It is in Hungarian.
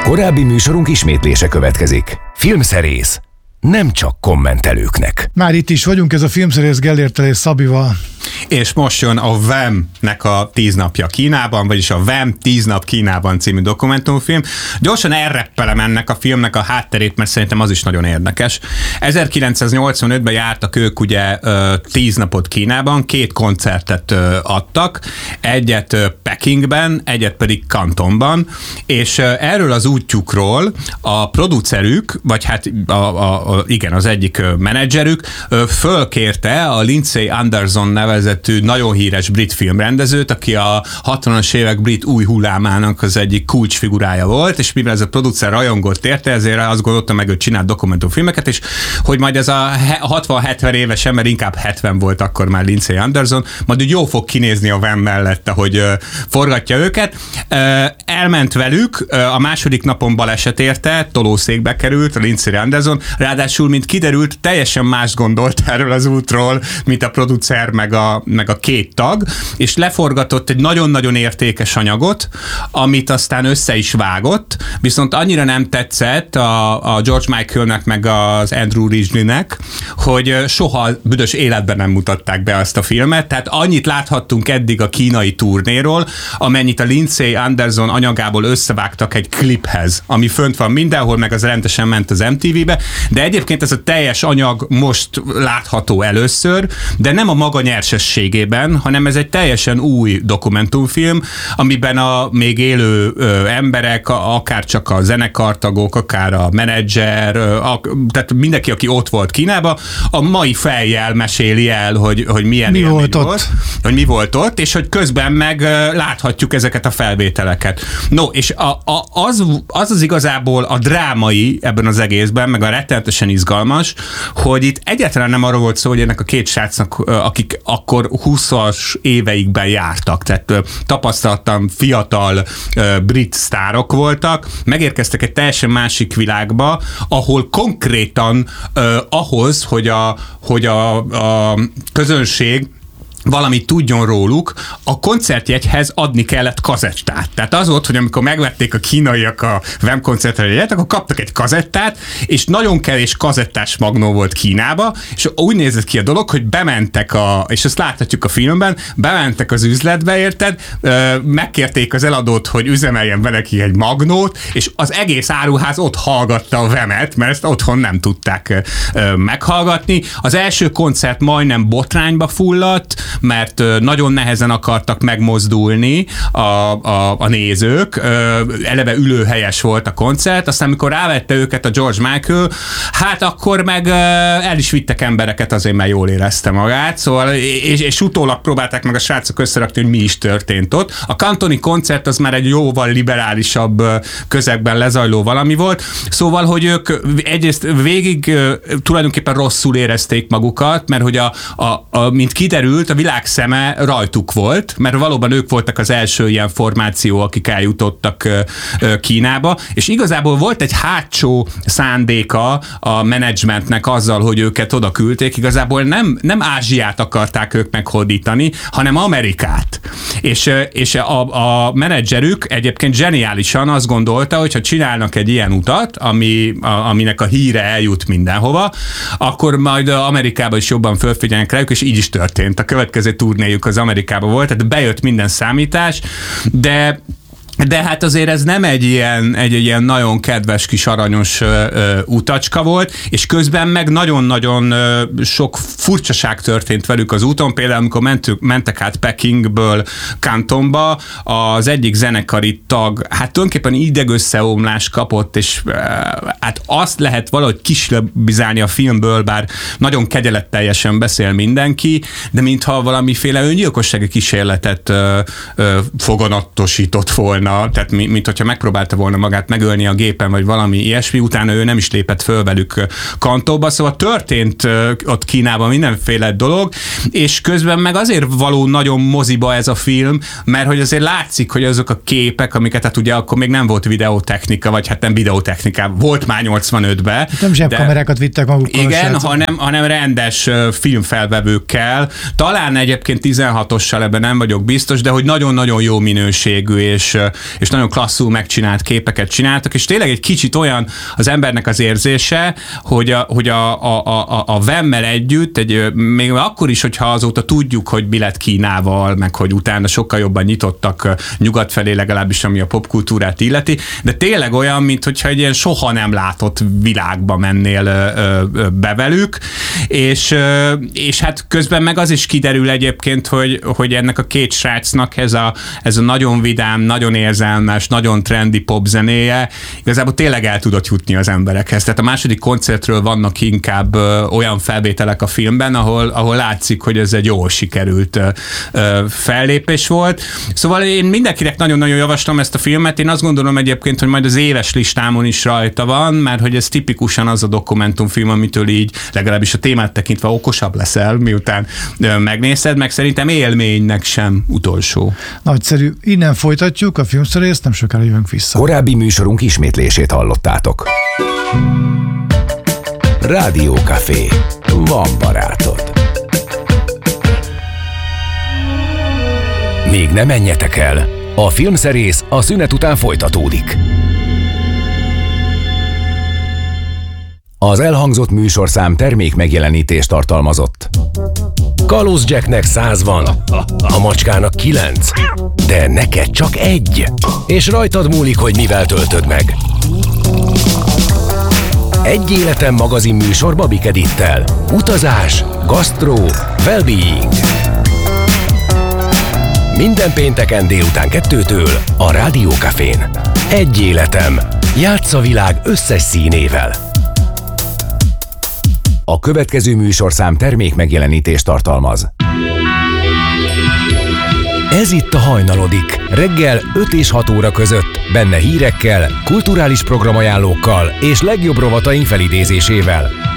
Korábbi műsorunk ismétlése következik. Filmszerész. Nem csak kommentelőknek. Már itt is vagyunk, ez a Filmszerész Gellérttel és Szabival. És most jön a VAM-nek a 10 napja Kínában, vagyis a VAM 10 nap Kínában című dokumentumfilm. Gyorsan elreppelem ennek a filmnek a hátterét, mert szerintem az is nagyon érdekes. 1985-ben jártak ők ugye 10 napot Kínában, 2 koncertet adtak, egyet Pekingben, egyet pedig Kantonban, és erről az útjukról a producerük, vagy hát igen, az egyik menedzserük fölkérte a Lindsay Anderson nevezetű nagyon híres brit filmrendezőt, aki a 60-as évek brit új hullámának az egyik kulcsfigurája volt, és mivel ez a producer rajongott érte, ezért azt gondolta meg, hogy csinált dokumentumfilmeket, és hogy majd ez a 60-70 éves ember, inkább 70 volt akkor már Lindsay Anderson, majd úgy jó fog kinézni a VAM mellett, ahogy forgatja őket. Elment velük, a második napon baleset érte, tolószékbe került a Lindsay Anderson, ráadásul, mint kiderült, teljesen más gondolt erről az útról, mint a producer meg a 2 tag, és leforgatott egy nagyon-nagyon értékes anyagot, amit aztán össze is vágott, viszont annyira nem tetszett a George Michaelnek meg az Andrew Ridgeley-nek, hogy soha büdös életben nem mutatták be azt a filmet, tehát annyit láthattunk eddig a kínai turnéról, amennyit a Lindsay Anderson anyagából összevágtak egy kliphez, ami fönt van mindenhol, meg az rendesen ment az MTV-be, de egyébként ez a teljes anyag most látható először, de nem a maga nyersességében, hanem ez egy teljesen új dokumentumfilm, amiben a még élő emberek, akár csak a zenekartagok, akár a menedzser, tehát mindenki, aki ott volt Kínában, a mai fejjel meséli el, hogy milyen mi volt ott. Hogy mi volt ott, és hogy közben meg láthatjuk ezeket a felvételeket. No, és az igazából a drámai ebben az egészben, meg a rettenetesen izgalmas, hogy itt egyáltalán nem arról volt szó, hogy ennek a 2 srácnak, akik akkor 20-as éveikben jártak, tehát tapasztaltan fiatal brit sztárok voltak, megérkeztek egy teljesen másik világba, ahol konkrétan ahhoz, hogy a közönség valamit tudjon róluk, a koncertjegyhez adni kellett kazettát. Tehát az volt, hogy amikor megvették a kínaiak a VAM koncertre jegyet, akkor kaptak egy kazettát, és nagyon kevés kazettás magnó volt Kínába, és úgy nézett ki a dolog, hogy bementek és ezt láthatjuk a filmben, bementek az üzletbe, érted, megkérték az eladót, hogy üzemeljen be neki egy magnót, és az egész áruház ott hallgatta a VAM-et, mert ezt otthon nem tudták meghallgatni. Az első koncert majdnem botrányba fulladt, mert nagyon nehezen akartak megmozdulni a nézők, eleve ülőhelyes volt a koncert, aztán amikor rávette őket a George Michael, hát akkor meg el is vittek embereket azért, mert jól érezte magát, szóval, és utólag próbálták meg a srácok összerakni, hogy mi is történt ott. A kantoni koncert az már egy jóval liberálisabb közegben lezajló valami volt, szóval, hogy ők egyrészt végig tulajdonképpen rosszul érezték magukat, mert hogy mint kiderült, a világ szeme rajtuk volt, mert valóban ők voltak az első ilyen formáció, akik eljutottak Kínába, és igazából volt egy hátsó szándéka a menedzsmentnek azzal, hogy őket oda küldték, igazából nem Ázsiát akarták ők meghódítani, hanem Amerikát. És a menedzserük egyébként zseniálisan azt gondolta, hogy ha csinálnak egy ilyen utat, aminek a híre eljut mindenhova, akkor majd Amerikában is jobban fölfigyelnek rájuk, és így is történt. A következő turnéjuk az Amerikában volt, tehát bejött minden számítás, de hát azért ez nem egy ilyen nagyon kedves kis aranyos utacska volt, és közben meg nagyon-nagyon sok furcsaság történt velük az úton, például amikor mentek át Pekingből Kantonba, az egyik zenekari tag, hát tulajdonképpen idegösszeomlást kapott, és hát azt lehet valahogy kislabizálni a filmből, bár nagyon kegyeletteljesen beszél mindenki, de mintha valamiféle öngyilkossági kísérletet foganatosított volna, tehát mint hogyha megpróbálta volna magát megölni a gépen, vagy valami ilyesmi, utána ő nem is lépett föl velük Kantóba, szóval történt ott Kínában mindenféle dolog, és közben meg azért való nagyon moziba ez a film, mert hogy azért látszik, hogy azok a képek, amiket hát ugye akkor még nem volt videótechnika, vagy hát nem videótechnika, volt már 85-ben. Nem zsebkamerákat vittek magukkal. Igen, hanem rendes filmfelvevőkkel, talán egyébként 16-ossal, ebben nem vagyok biztos, de hogy nagyon-nagyon jó minőségű, és és nagyon klasszul megcsinált képeket csináltak, és tényleg egy kicsit olyan az embernek az érzése, hogy a Vemmel együtt, még akkor is, hogyha azóta tudjuk, hogy mi lett Kínával, meg hogy utána sokkal jobban nyitottak nyugat felé, legalábbis ami a popkultúrát illeti, de tényleg olyan, mintha egy ilyen soha nem látott világba mennél be velük, és hát közben meg az is kiderül egyébként, hogy ennek a két srácnak ez a nagyon vidám, nagyon érzelmes, nagyon trendi popzenéje igazából tényleg el tudott jutni az emberekhez. Tehát a második koncertről vannak inkább olyan felvételek a filmben, ahol látszik, hogy ez egy jól sikerült fellépés volt. Szóval én mindenkinek nagyon-nagyon javaslom ezt a filmet. Én azt gondolom egyébként, hogy majd az éves listámon is rajta van, mert hogy ez tipikusan az a dokumentumfilm, amitől így legalábbis a témát tekintve okosabb leszel, miután megnézed, meg szerintem élménynek sem utolsó. Nagyszerű. Innen folytatjuk a filmszerészt, nem sokára jövünk vissza. Korábbi műsorunk ismétlését hallottátok. Rádió Café. Van barátod. Még ne menjetek el. A filmszerész a szünet után folytatódik. Az elhangzott műsorszám termék megjelenítést tartalmazott. Kalóz Jacknek 100 van, a macskának 9, de neked csak 1. És rajtad múlik, hogy mivel töltöd meg. Egy életem magazin műsor Babik Edittel. Utazás, gasztró, well-being. Minden pénteken délután 2-től a Rádió Cafén. Egy életem. Játsz a világ összes színével. A következő műsorszám termék megjelenítést tartalmaz. Ez itt a Hajnalodik. Reggel 5 és 6 óra között. Benne hírekkel, kulturális programajánlókkal és legjobb rovataink felidézésével.